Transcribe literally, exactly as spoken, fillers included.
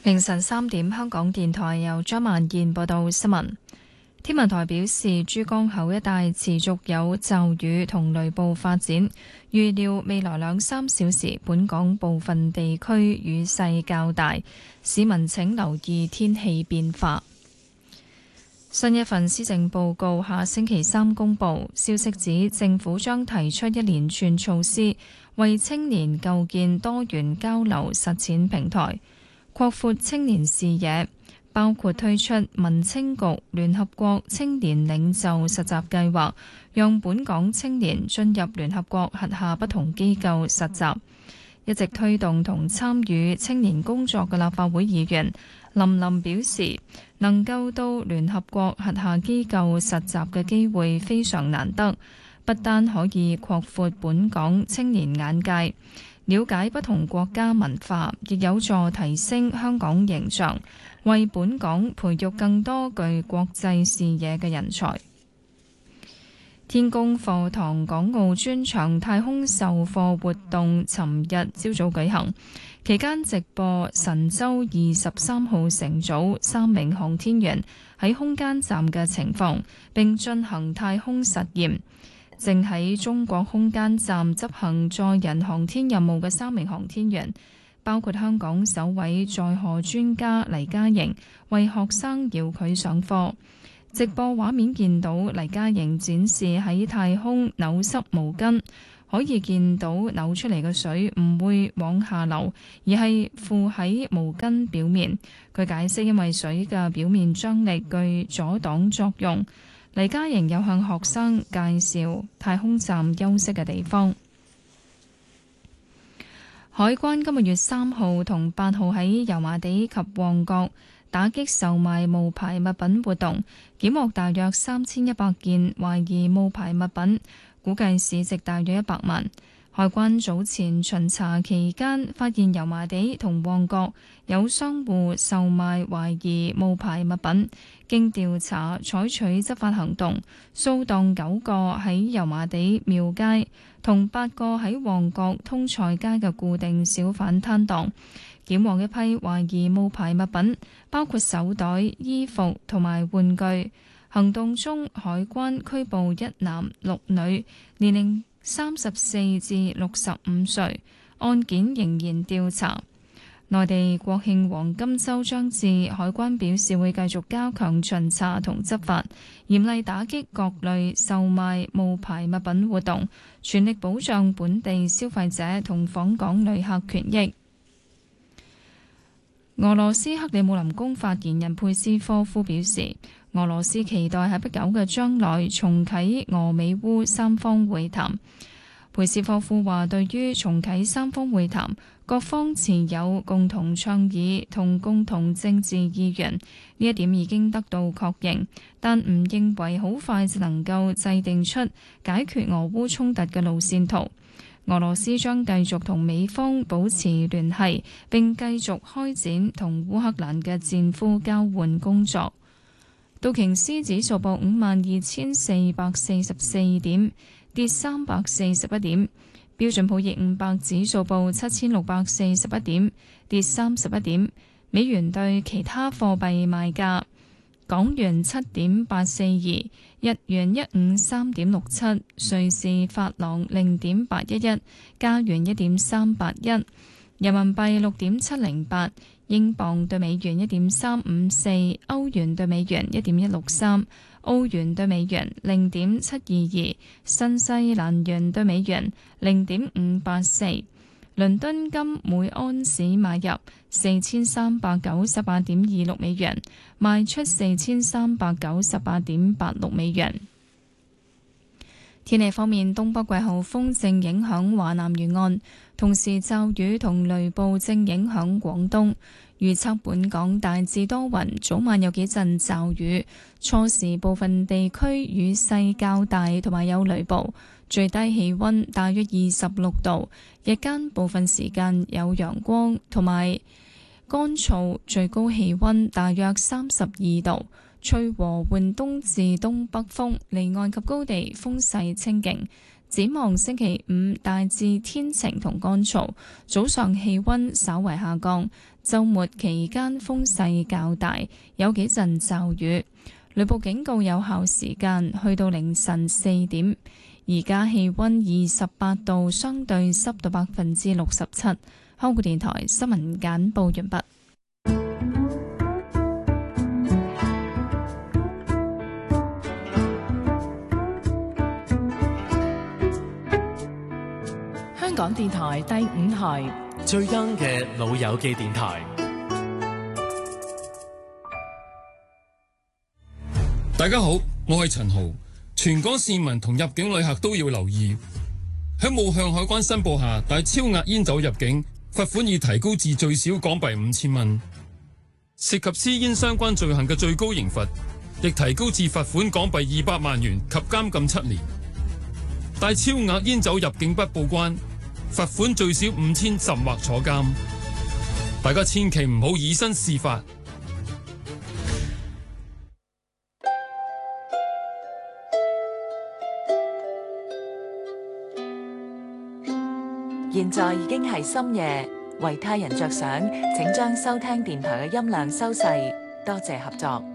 凌晨三點，香港電台由張萬燕報道新聞。天文台表示，珠江口一帶持續有驟雨同雷暴發展，預料未來兩三小時本港部分地區雨勢較大，市民請留意天氣變化。新一份施政報告下星期三公佈，消息指政府將提出一連串措施，為青年構建多元交流實踐平台，擴闊青年視野，包括推出民青局聯合國青年領袖實習計劃，讓本港青年進入聯合國轄下不同機構實習。一直推動同參與青年工作嘅立法會議員林琳表示，能夠到聯合國轄下機構實習嘅機會非常難得，不單可以擴闊本港青年眼界，了解不同國家文化，亦有助提升香港形象，為本港培育更多具國際視野嘅人才。天宮課堂港澳專場太空授課活動尋日朝早舉行，期間直播神舟二十三號乘組三名航天員喺空間站嘅情況，並進行太空實驗。正喺中國空間站執行載人航天任務嘅三名航天員，包括香港首位載荷專家黎嘉瑩，為學生遙距上課。直播畫面見到黎嘉瑩展示喺太空扭濕毛巾，可以見到扭出嚟嘅水唔會往下流，而係附喺毛巾表面。佢解釋，因為水嘅表面張力具阻擋作用。黎嘉瑩有向學生介紹太空站休息嘅地方。海關今個月三號同八號喺油麻地及旺角打擊售賣冒牌物品活動，檢獲大約三千一百件懷疑冒牌物品，估計市值大約一百萬。海關早前巡查期間，發現油麻地同旺角有商戶售賣懷疑冒牌物品，經調查採取執法行動，掃蕩九個喺油麻地廟街同八個喺旺角通菜街嘅固定小販攤檔，檢獲一批懷疑冒牌物品，包括手袋、衣服同埋玩具。行動中，海關拘捕一男六女，年齡三十四至六十五歲，案件仍然調查。內地國慶黃金週將至，海關表示會繼續加強巡查同執法，嚴厲打擊各類售賣冒牌物品活動，全力保障本地消費者同訪港旅客權益。俄羅斯克里姆林宮發言人佩斯科夫表示，俄羅斯期待喺不久嘅將來重啟俄美烏三方會談。佩斯科夫話，對於重啟三方會談，各方持有共同倡議同共同政治意願，呢一點已經得到確認，但唔認為好快就能夠制定出解決俄烏衝突嘅路線圖。俄羅斯將繼續同美方保持聯繫，並繼續開展同烏克蘭嘅戰俘交換工作。道瓊斯指數報五萬二千四百四十四點，跌三百四十一點。標準普爾五百指數報七千六百四十一點，跌三十一點。美元對其他貨幣賣價：港元七點八四二，日元一五三點六七，瑞士法郎零點八一一，加元一點三八一，人民幣六點七零八，英鎊對美元一點三五四，歐元對美元一點一六三，澳元對美元零點七二二，新西蘭元對美元零點五八四。倫敦金每安士買入四千三百九十八點二六美元，賣出四千三百九十八點八六美元。天氣方面，東北季候風正影響華南沿岸，同時驟雨同雷暴正影響廣東。預測本港大致多雲，早晚有幾陣驟雨，初時部分地區雨勢較大，同埋有雷暴。最低氣溫大約二十六度，日間部分時間有陽光同埋乾燥，最高氣溫大約三十二度，吹和緩東至東北風，離岸及高地風勢清勁。 展望星期五大致天晴同乾燥，早上氣溫稍為下降，週末期間風勢較大，有幾陣驟雨。雷暴警告有效時間去到凌晨四點。而家氣溫二十八度，相對濕度百分之六十七。香港電台新聞簡報完畢。 香港電台第五台最 young 嘅老友記電台。 大家好，我係陳豪。全港市民同入境旅客都要留意，喺冇向海關申報下帶超額煙酒入境，罰款已提高至最少港幣五千蚊。涉及私煙相關罪行嘅最高刑罰亦提高至罰款港幣二百萬元及監禁七年。帶超額煙酒入境不報關，罰款最少五千甚或坐監。大家千祈唔好以身試法。 現在已經係深夜，為他人着想，請將收聽電台嘅音量收細，多謝合作。